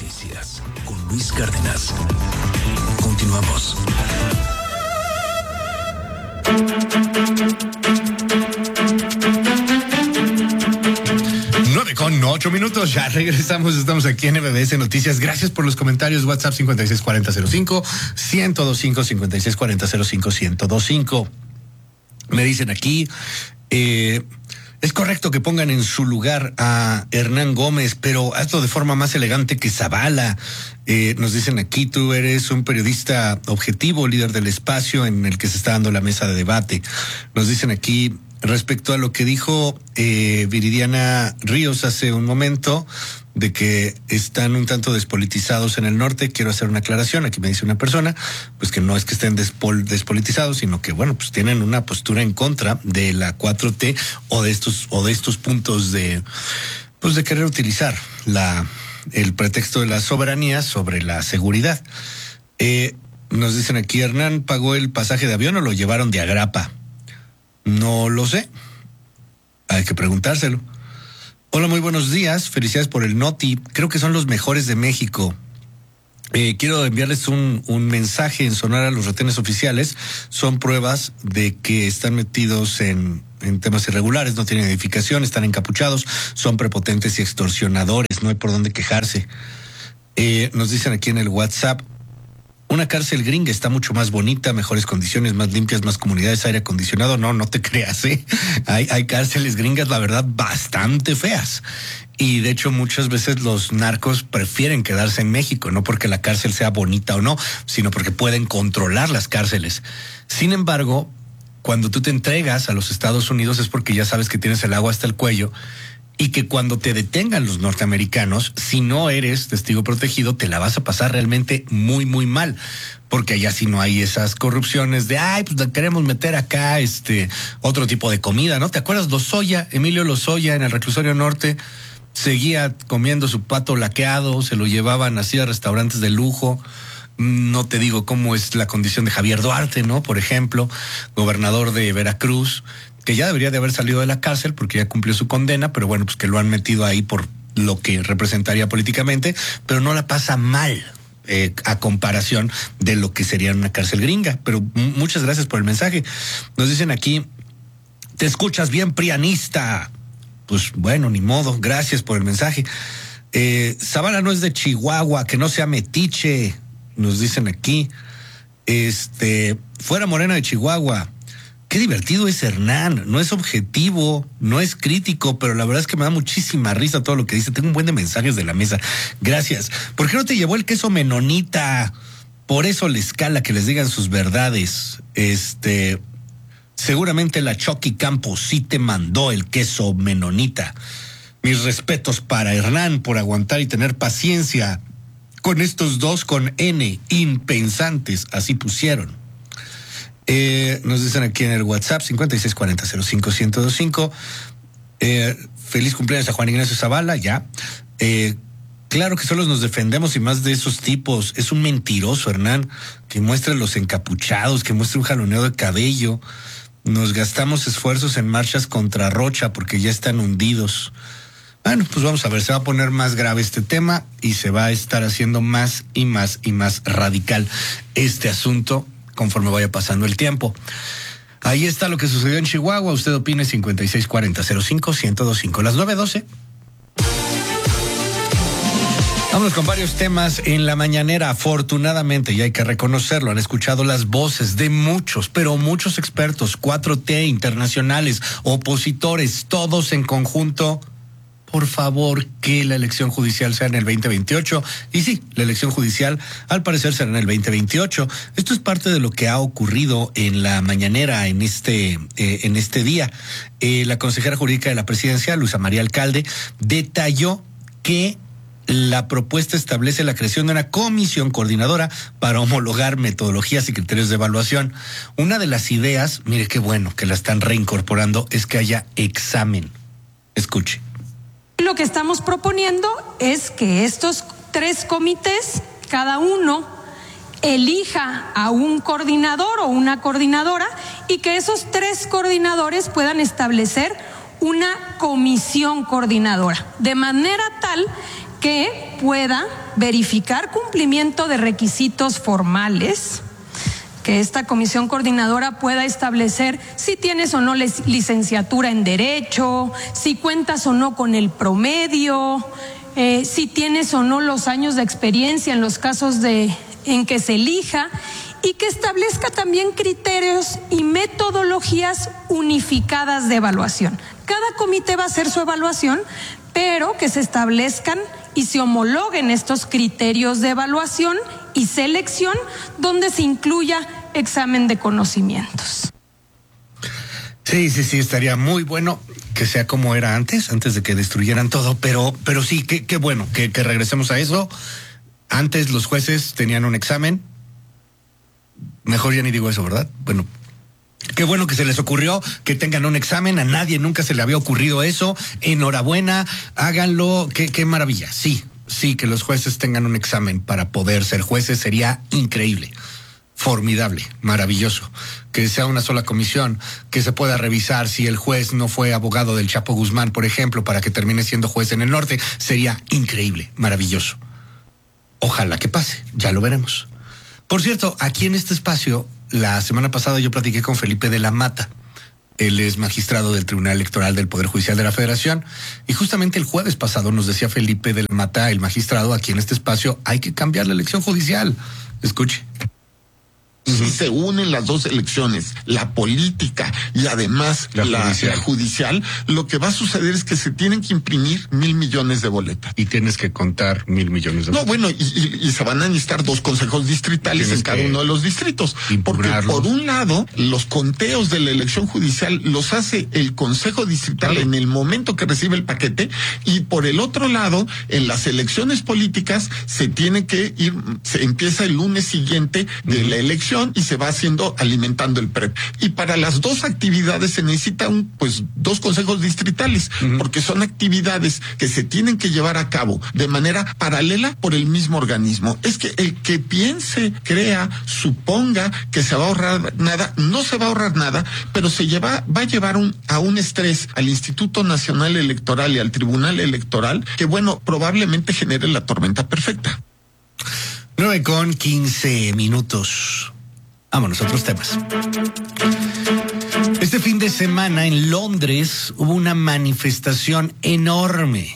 Noticias con Luis Cárdenas. Continuamos. 9:08, ya regresamos, estamos aquí en MBS Noticias. Gracias por los comentarios. WhatsApp 564005, 1025 564005, 1025. Me dicen aquí, es correcto que pongan en su lugar a Hernán Gómez, pero hazlo de forma más elegante que Zavala. Nos dicen aquí, tú eres un periodista objetivo, líder del espacio en el que se está dando la mesa de debate. Nos dicen aquí, respecto a lo que dijo Viridiana Ríos hace un momento, de que están un tanto despolitizados en el norte, quiero hacer una aclaración. Aquí me dice una persona, pues que no es que estén despolitizados, sino que, bueno, pues tienen una postura en contra de la 4T o de estos puntos de querer utilizar el pretexto de la soberanía sobre la seguridad. Nos dicen aquí, ¿Hernán pagó el pasaje de avión o lo llevaron de agrapa? No lo sé. Hay que preguntárselo. Hola, muy buenos días. Felicidades por el Noti. Creo que son los mejores de México. Quiero enviarles un mensaje en Sonora. Los retenes oficiales son pruebas de que están metidos en temas irregulares, no tienen edificación, están encapuchados, son prepotentes y extorsionadores. No hay por dónde quejarse. Nos dicen aquí en el WhatsApp, una cárcel gringa está mucho más bonita, mejores condiciones, más limpias, más comunidades, aire acondicionado. No te creas, ¿eh? Hay cárceles gringas, la verdad, bastante feas. Y de hecho, muchas veces los narcos prefieren quedarse en México, no porque la cárcel sea bonita o no, sino porque pueden controlar las cárceles. Sin embargo, cuando tú te entregas a los Estados Unidos es porque ya sabes que tienes el agua hasta el cuello, y que cuando te detengan los norteamericanos, si no eres testigo protegido, te la vas a pasar realmente muy, muy mal. Porque allá sí no hay esas corrupciones de, pues queremos meter acá otro tipo de comida, ¿no? ¿Te acuerdas Lozoya, Emilio Lozoya en el reclusorio norte? Seguía comiendo su pato laqueado, se lo llevaban así a restaurantes de lujo. No te digo cómo es la condición de Javier Duarte, ¿no? Por ejemplo, gobernador de Veracruz, que ya debería de haber salido de la cárcel porque ya cumplió su condena, pero bueno, pues que lo han metido ahí por lo que representaría políticamente, pero no la pasa mal a comparación de lo que sería una cárcel gringa. Pero muchas gracias por el mensaje. Nos dicen aquí, te escuchas bien prianista. Pues bueno, ni modo, gracias por el mensaje. Zavala no es de Chihuahua, que no sea metiche, nos dicen aquí. Fuera Morena de Chihuahua. Qué divertido es Hernán, no es objetivo, no es crítico, pero la verdad es que me da muchísima risa todo lo que dice. Tengo un buen de mensajes de la mesa. Gracias. ¿Por qué no te llevó el queso menonita? Por eso les cala que les digan sus verdades. Seguramente la Chucky Campos sí te mandó el queso menonita. Mis respetos para Hernán por aguantar y tener paciencia con estos dos con N, impensantes, así pusieron. Nos dicen aquí en el WhatsApp 5640051025. Feliz cumpleaños a Juan Ignacio Zavala, ya. Claro que solos nos defendemos y más de esos tipos. Es un mentiroso, Hernán, que muestre los encapuchados, que muestre un jaloneo de cabello. Nos gastamos esfuerzos en marchas contra Rocha porque ya están hundidos. Bueno, pues vamos a ver, se va a poner más grave este tema y se va a estar haciendo más y más y más radical este asunto conforme vaya pasando el tiempo. Ahí está lo que sucedió en Chihuahua. Usted opine 5640051025, las 9:12. Vámonos con varios temas en la mañanera. Afortunadamente, y hay que reconocerlo, han escuchado las voces de muchos, pero muchos expertos, 4T, internacionales, opositores, todos en conjunto. Por favor, que la elección judicial sea en el 2028. Y sí, la elección judicial al parecer será en el 2028. Esto es parte de lo que ha ocurrido en la mañanera en este día. La consejera jurídica de la presidencia, Luisa María Alcalde, detalló que la propuesta establece la creación de una comisión coordinadora para homologar metodologías y criterios de evaluación. Una de las ideas, mire qué bueno que la están reincorporando, es que haya examen. Escuche. Lo que estamos proponiendo es que estos 3 comités, cada uno elija a un coordinador o una coordinadora y que esos 3 coordinadores puedan establecer una comisión coordinadora, de manera tal que pueda verificar cumplimiento de requisitos formales, que esta comisión coordinadora pueda establecer si tienes o no licenciatura en Derecho, si cuentas o no con el promedio, si tienes o no los años de experiencia en los casos en que se elija, y que establezca también criterios y metodologías unificadas de evaluación. Cada comité va a hacer su evaluación, pero que se establezcan y se homologuen estos criterios de evaluación y selección, donde se incluya examen de conocimientos. Sí, estaría muy bueno que sea como era antes de que destruyeran todo, pero sí, qué bueno que regresemos a eso. Antes los jueces tenían un examen, mejor ya ni digo eso, ¿verdad? Bueno, qué bueno que se les ocurrió que tengan un examen, a nadie nunca se le había ocurrido eso, enhorabuena, háganlo, qué maravilla, sí, que los jueces tengan un examen para poder ser jueces sería increíble, formidable, maravilloso, que sea una sola comisión, que se pueda revisar si el juez no fue abogado del Chapo Guzmán, por ejemplo, para que termine siendo juez en el norte, sería increíble, maravilloso. Ojalá que pase, ya lo veremos. Por cierto, aquí en este espacio, la semana pasada yo platiqué con Felipe de la Mata. Él es magistrado del Tribunal Electoral del Poder Judicial de la Federación. Y justamente el jueves pasado nos decía Felipe de la Mata, el magistrado, aquí en este espacio, hay que cambiar la elección judicial. Escuche. Si se unen las dos elecciones, la política y además la judicial, lo que va a suceder es que se tienen que imprimir 1,000 millones de boletas. Y tienes que contar 1,000 millones de boletas. No, bueno, y se van a necesitar 2 consejos distritales en cada uno de los distritos. Porque por un lado, los conteos de la elección judicial los hace el consejo distrital en el momento que recibe el paquete, y por el otro lado, en las elecciones políticas se tiene que ir, se empieza el lunes siguiente de la elección y se va alimentando el PREP. Y para las dos actividades se necesitan 2 consejos distritales, porque son actividades que se tienen que llevar a cabo de manera paralela por el mismo organismo. Es que el que piense, crea, suponga que se va a ahorrar nada, no se va a ahorrar nada, pero va a llevar a un estrés al Instituto Nacional Electoral y al Tribunal Electoral que, probablemente genere la tormenta perfecta. 9:15. Vámonos a otros temas. Este fin de semana en Londres hubo una manifestación enorme.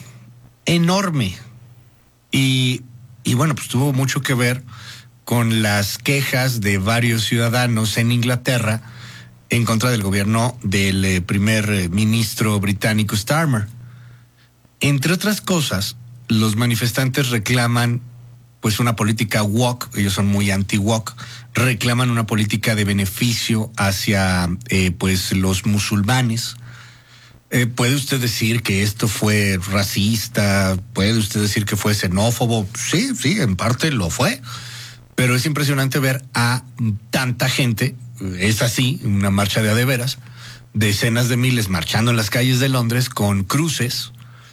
Y pues tuvo mucho que ver con las quejas de varios ciudadanos en Inglaterra en contra del gobierno del primer ministro británico Starmer. Entre otras cosas, los manifestantes reclaman una política woke, ellos son muy anti-woke, reclaman una política de beneficio hacia los musulmanes. ¿Puede usted decir que esto fue racista? ¿Puede usted decir que fue xenófobo? Sí, en parte lo fue, pero es impresionante ver a tanta gente, es así, una marcha de a de veras, decenas de miles marchando en las calles de Londres con cruces,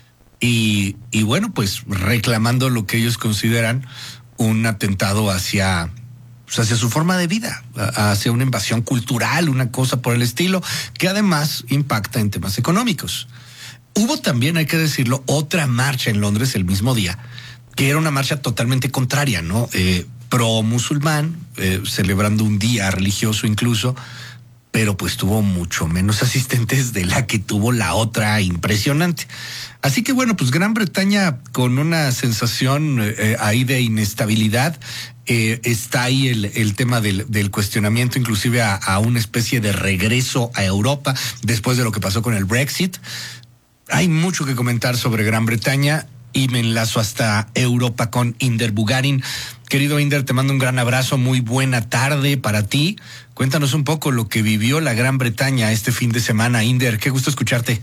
y reclamando lo que ellos consideran un atentado hacia su forma de vida, hacia una invasión cultural, una cosa por el estilo, que además impacta en temas económicos. Hubo también, hay que decirlo, otra marcha en Londres el mismo día, que era una marcha totalmente contraria, ¿no? Pro musulmán, celebrando un día religioso incluso, pero tuvo mucho menos asistentes de la que tuvo la otra impresionante. Así que Gran Bretaña con una sensación ahí de inestabilidad, está ahí el tema del cuestionamiento, inclusive a una especie de regreso a Europa después de lo que pasó con el Brexit. Hay mucho que comentar sobre Gran Bretaña y me enlazo hasta Europa con Inder Bugarin. Querido Inder, te mando un gran abrazo, muy buena tarde para ti. Cuéntanos un poco lo que vivió la Gran Bretaña este fin de semana. Inder, qué gusto escucharte.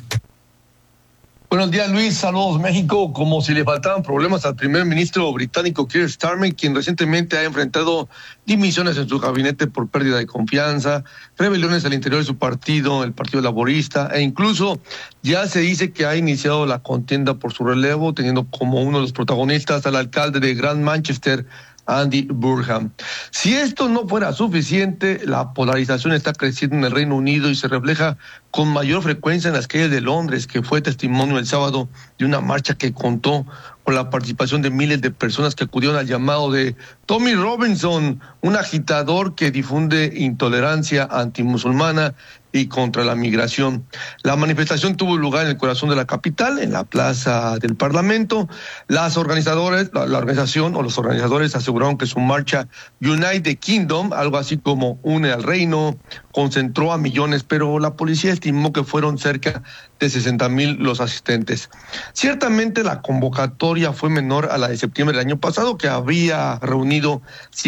Buenos días, Luis. Saludos, México. Como si le faltaban problemas al primer ministro británico Keir Starmer, quien recientemente ha enfrentado dimisiones en su gabinete por pérdida de confianza, rebeliones al interior de su partido, el Partido Laborista, e incluso ya se dice que ha iniciado la contienda por su relevo, teniendo como uno de los protagonistas al alcalde de Gran Manchester, Andy Burnham. Si esto no fuera suficiente, la polarización está creciendo en el Reino Unido y se refleja con mayor frecuencia en las calles de Londres, que fue testimonio el sábado de una marcha que contó con por la participación de miles de personas que acudieron al llamado de Tommy Robinson, un agitador que difunde intolerancia antimusulmana y contra la migración. La manifestación tuvo lugar en el corazón de la capital, en la plaza del Parlamento. La organización o los organizadores aseguraron que su marcha Unite the Kingdom, algo así como Une al Reino, concentró a millones, pero la policía estimó que fueron cerca de 60,000 los asistentes. Ciertamente la convocatoria fue menor a la de septiembre del año pasado, que había reunido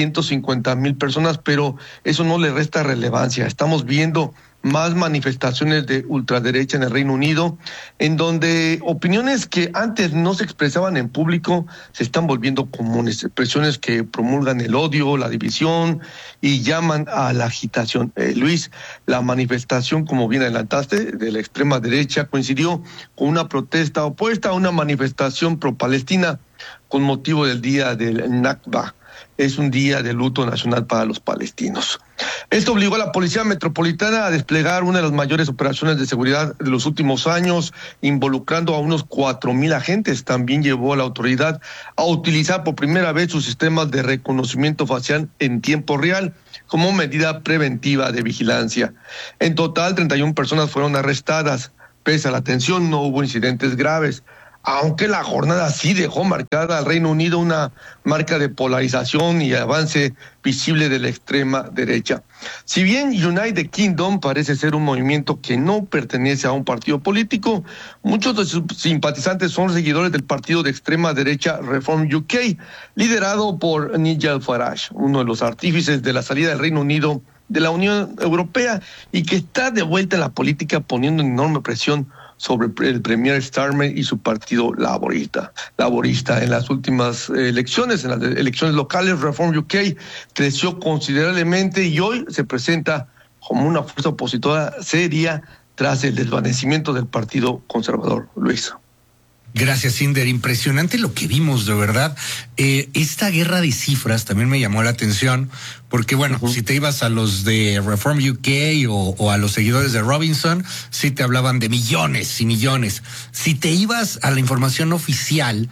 150,000 personas, pero eso no le resta relevancia. Estamos viendo más manifestaciones de ultraderecha en el Reino Unido, en donde opiniones que antes no se expresaban en público se están volviendo comunes, expresiones que promulgan el odio, la división y llaman a la agitación. Luis, la manifestación, como bien adelantaste, de la extrema derecha coincidió con una protesta opuesta a una manifestación pro-palestina con motivo del día del Nakba. Es un día de luto nacional para los palestinos. Esto obligó a la Policía Metropolitana a desplegar una de las mayores operaciones de seguridad de los últimos años, involucrando a unos 4,000 agentes. También llevó a la autoridad a utilizar por primera vez sus sistemas de reconocimiento facial en tiempo real como medida preventiva de vigilancia. En total, 31 personas fueron arrestadas. Pese a la tensión, no hubo incidentes graves, aunque la jornada sí dejó marcada al Reino Unido una marca de polarización y avance visible de la extrema derecha. Si bien Unite the Kingdom parece ser un movimiento que no pertenece a un partido político, muchos de sus simpatizantes son seguidores del partido de extrema derecha Reform UK, liderado por Nigel Farage, uno de los artífices de la salida del Reino Unido de la Unión Europea y que está de vuelta en la política poniendo enorme presión sobre el premier Starmer y su partido laborista. En las últimas elecciones, en las elecciones locales, Reform UK creció considerablemente y hoy se presenta como una fuerza opositora seria tras el desvanecimiento del Partido Conservador. Luis. Gracias, Inder. Impresionante lo que vimos, de verdad. Esta guerra de cifras también me llamó la atención, porque bueno, si te ibas a los de Reform UK o a los seguidores de Robinson, sí te hablaban de millones y millones. Si te ibas a la información oficial,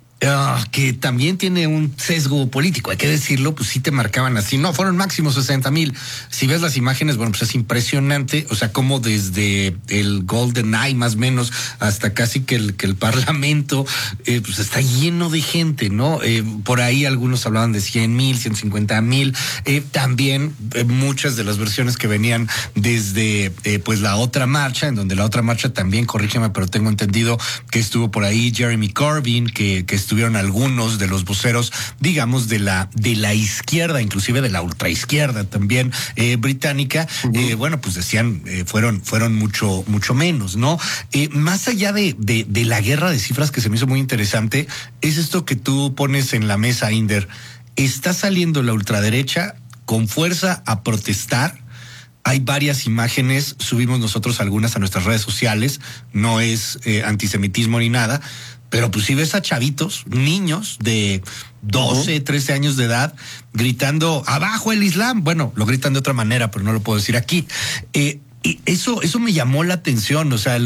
que también tiene un sesgo político, hay que decirlo, pues sí te marcaban así, no, fueron máximo 60,000. Si ves las imágenes, bueno, pues es impresionante, o sea, como desde el Golden Eye más o menos hasta casi que el Parlamento, pues está lleno de gente, ¿no? Por ahí algunos hablaban de 100,000, 150,000, también muchas de las versiones que venían desde pues la otra marcha, en donde la otra marcha también, corrígeme, pero tengo entendido que estuvo por ahí Jeremy Corbyn, que estuvieron algunos de los voceros, digamos, de la izquierda, inclusive de la ultraizquierda también británica. Bueno, pues decían, fueron mucho menos, ¿no? Más allá de la guerra de cifras, que se me hizo muy interesante, es esto que tú pones en la mesa, Inder. Está saliendo la ultraderecha con fuerza a protestar. Hay varias imágenes, subimos nosotros algunas a nuestras redes sociales, no es antisemitismo ni nada, pero pues si ves a chavitos, niños de 12, 13 años de edad, gritando abajo el Islam. Bueno, lo gritan de otra manera, pero no lo puedo decir aquí. Y eso me llamó la atención, o sea,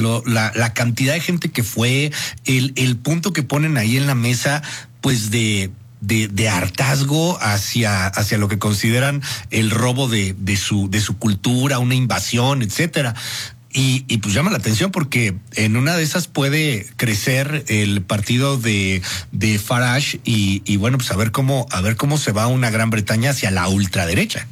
la cantidad de gente que fue, el punto que ponen ahí en la mesa, pues de hartazgo hacia lo que consideran el robo de su cultura, una invasión, etcétera. Y pues llama la atención porque en una de esas puede crecer el partido de Farage y bueno, pues a ver cómo se va una Gran Bretaña hacia la ultraderecha.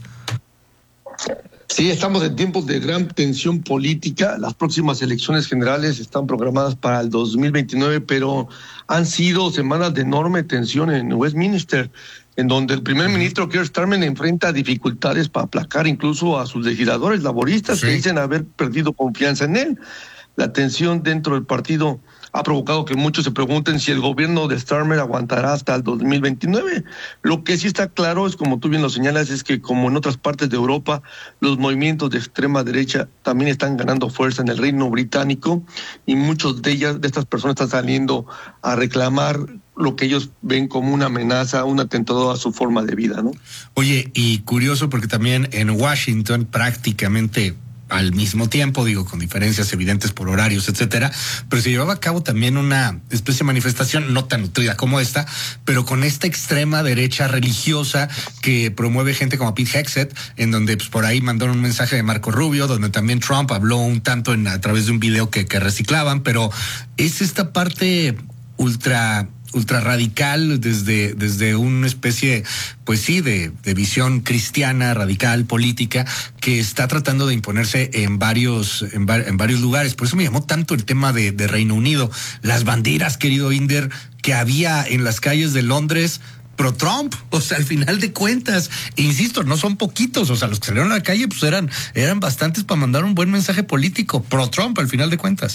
Sí, estamos en tiempos de gran tensión política. Las próximas elecciones generales están programadas para el 2029, pero han sido semanas de enorme tensión en Westminster, en donde el primer ministro Keir Starmer enfrenta dificultades para aplacar incluso a sus legisladores laboristas que dicen haber perdido confianza en él. La tensión dentro del partido ha provocado que muchos se pregunten si el gobierno de Starmer aguantará hasta el 2029. Lo que sí está claro es, como tú bien lo señalas, es que como en otras partes de Europa, los movimientos de extrema derecha también están ganando fuerza en el Reino Británico y muchos de estas personas están saliendo a reclamar lo que ellos ven como una amenaza, un atentado a su forma de vida, ¿no? Oye, y curioso porque también en Washington prácticamente al mismo tiempo, digo, con diferencias evidentes por horarios, etcétera, pero se llevaba a cabo también una especie de manifestación no tan nutrida como esta, pero con esta extrema derecha religiosa que promueve gente como Pete Hegseth, en donde pues, por ahí mandaron un mensaje de Marco Rubio, donde también Trump habló un tanto a través de un video que reciclaban, pero es esta parte ultra radical desde una especie, pues sí, de visión cristiana, radical, política, que está tratando de imponerse en varios lugares. Por eso me llamó tanto el tema de Reino Unido. Las banderas, querido Inder, que había en las calles de Londres pro Trump, o sea, al final de cuentas, insisto, no son poquitos, o sea, los que salieron a la calle pues eran bastantes para mandar un buen mensaje político pro Trump al final de cuentas.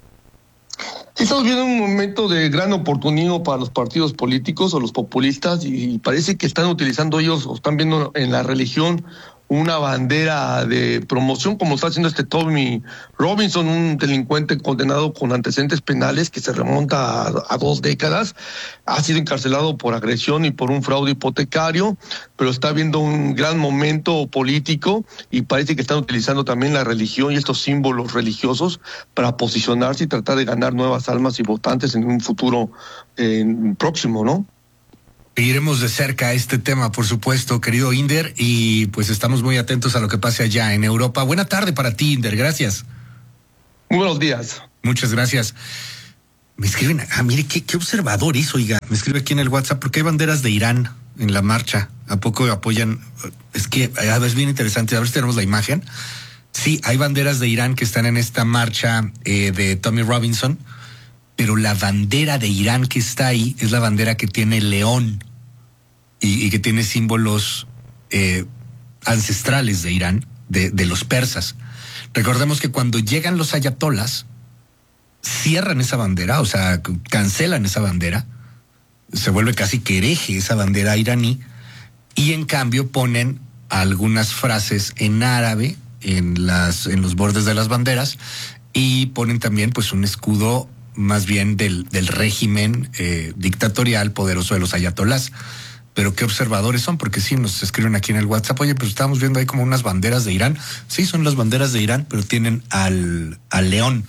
Sí, estamos viendo un momento de gran oportunismo para los partidos políticos o los populistas y parece que están utilizando ellos o están viendo en la religión una bandera de promoción, como está haciendo Tommy Robinson, un delincuente condenado con antecedentes penales que se remonta a 2 décadas. Ha sido encarcelado por agresión y por un fraude hipotecario, pero está viendo un gran momento político y parece que están utilizando también la religión y estos símbolos religiosos para posicionarse y tratar de ganar nuevas almas y votantes en un futuro próximo, ¿no? Seguiremos de cerca este tema, por supuesto, querido Inder, y pues estamos muy atentos a lo que pase allá en Europa. Buena tarde para ti, Inder, gracias. Muy buenos días. Muchas gracias. Me escriben, mire, qué observador hizo, oiga. Me escribe aquí en el WhatsApp, porque hay banderas de Irán en la marcha. ¿A poco apoyan? Es que es bien interesante, a ver si tenemos la imagen. Sí, hay banderas de Irán que están en esta marcha de Tommy Robinson, pero la bandera de Irán que está ahí es la bandera que tiene el león y que tiene símbolos ancestrales de Irán, de los persas. Recordemos que cuando llegan los ayatolás, cierran esa bandera, o sea, cancelan esa bandera, se vuelve casi que hereje esa bandera iraní, y en cambio ponen algunas frases en árabe en los bordes de las banderas, y ponen también pues un escudo más bien del régimen dictatorial poderoso de los ayatolás. Pero qué observadores son, porque sí, nos escriben aquí en el WhatsApp, oye, pues estábamos viendo ahí como unas banderas de Irán. Sí, son las banderas de Irán, pero tienen al león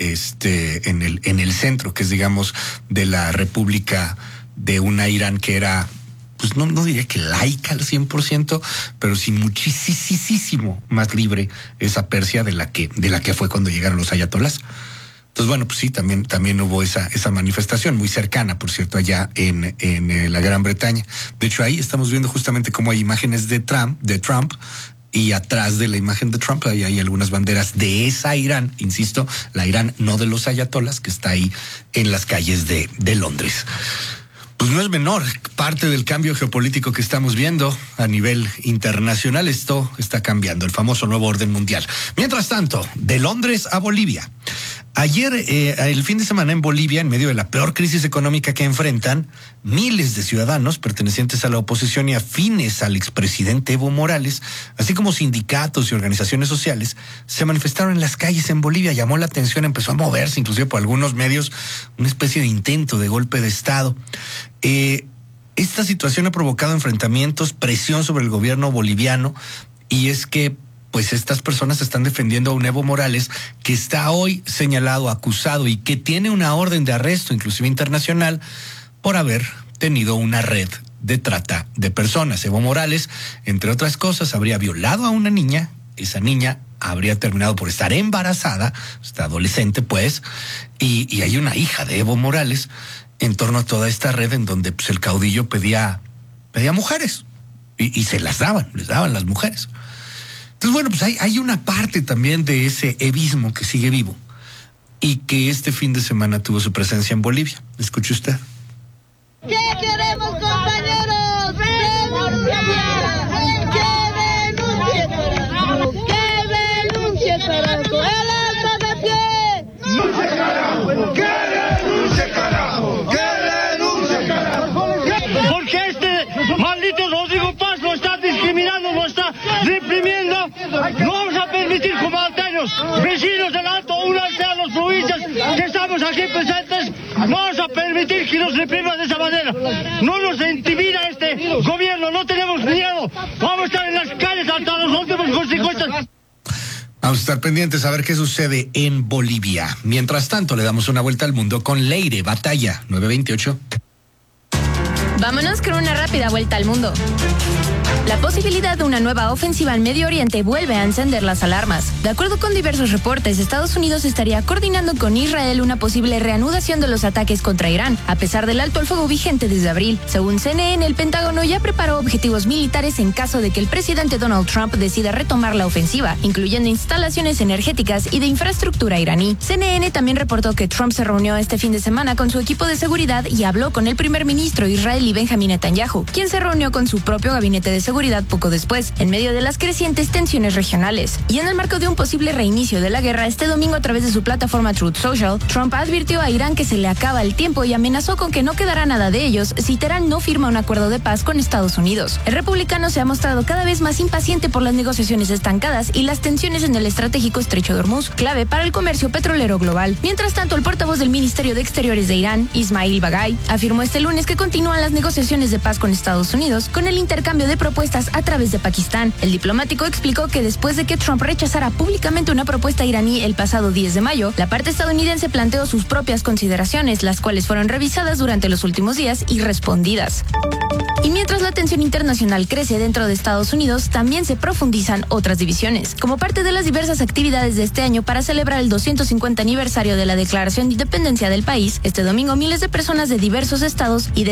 en el centro, que es, digamos, de la República de una Irán que era, pues no diría que laica al 100%, pero sí muchísimo más libre esa Persia de la que fue cuando llegaron los ayatolás. Entonces, bueno, pues sí, también hubo esa manifestación muy cercana, por cierto, allá en la Gran Bretaña. De hecho, ahí estamos viendo justamente cómo hay imágenes de Trump, y atrás de la imagen de Trump hay algunas banderas de esa Irán, insisto, la Irán no de los ayatolás, que está ahí en las calles de Londres. Pues no es menor parte del cambio geopolítico que estamos viendo a nivel internacional. Esto está cambiando, el famoso nuevo orden mundial. Mientras tanto, de Londres a Bolivia. Ayer, el fin de semana en Bolivia, en medio de la peor crisis económica que enfrentan, miles de ciudadanos pertenecientes a la oposición y afines al expresidente Evo Morales, así como sindicatos y organizaciones sociales, se manifestaron en las calles en Bolivia. Llamó la atención, empezó a moverse, inclusive por algunos medios, una especie de intento de golpe de Estado. Esta situación ha provocado enfrentamientos, presión sobre el gobierno boliviano, y es que pues estas personas están defendiendo a un Evo Morales que está hoy señalado, acusado y que tiene una orden de arresto, inclusive internacional, por haber tenido una red de trata de personas. Evo Morales, entre otras cosas, habría violado a una niña. Esa niña habría terminado por estar embarazada, está adolescente pues, y hay una hija de Evo Morales en torno a toda esta red en donde pues, el caudillo pedía mujeres y se les daban las mujeres. Entonces, bueno, pues hay una parte también de ese evismo que sigue vivo y que este fin de semana tuvo su presencia en Bolivia. ¿Escuche usted? ¿Qué queremos, compañeros? ¡Que denuncie, carajo! ¡El alto de pie! ¡Denuncie, carajo! ¡Que denuncie, carajo! ¡Que denuncie, carajo! Porque este maldito Rodrigo Paz lo está discriminando, lo está reprimiendo. No vamos a permitir, como alteños, vecinos del Alto, únanse a los provincias que estamos aquí presentes. No vamos a permitir que nos repriman de esa manera. No nos intimida este gobierno, no tenemos miedo. Vamos a estar en las calles hasta los últimos consecuencias. Vamos a estar pendientes a ver qué sucede en Bolivia. Mientras tanto, le damos una vuelta al mundo con Leire Batalla, 928. Vámonos con una rápida vuelta al mundo. La posibilidad de una nueva ofensiva en Medio Oriente vuelve a encender las alarmas. De acuerdo con diversos reportes, Estados Unidos estaría coordinando con Israel una posible reanudación de los ataques contra Irán, a pesar del alto el fuego vigente desde abril. Según CNN, el Pentágono ya preparó objetivos militares en caso de que el presidente Donald Trump decida retomar la ofensiva, incluyendo instalaciones energéticas y de infraestructura iraní. CNN también reportó que Trump se reunió este fin de semana con su equipo de seguridad y habló con el primer ministro israelí Benjamin Netanyahu, quien se reunió con su propio gabinete de seguridad poco después, en medio de las crecientes tensiones regionales. Y en el marco de un posible reinicio de la guerra, este domingo a través de su plataforma Truth Social, Trump advirtió a Irán que se le acaba el tiempo y amenazó con que no quedará nada de ellos si Teherán no firma un acuerdo de paz con Estados Unidos. El republicano se ha mostrado cada vez más impaciente por las negociaciones estancadas y las tensiones en el estratégico estrecho de Hormuz, clave para el comercio petrolero global. Mientras tanto, el portavoz del Ministerio de Exteriores de Irán, Ismail Baghai, afirmó este lunes que continúan las negociaciones de paz con Estados Unidos con el intercambio de propuestas a través de Pakistán. El diplomático explicó que después de que Trump rechazara públicamente una propuesta iraní el pasado 10 de mayo, la parte estadounidense planteó sus propias consideraciones, las cuales fueron revisadas durante los últimos días y respondidas. Y mientras la tensión internacional crece dentro de Estados Unidos, también se profundizan otras divisiones. Como parte de las diversas actividades de este año para celebrar el 250 aniversario de la Declaración de Independencia del país, este domingo miles de personas de diversos estados y de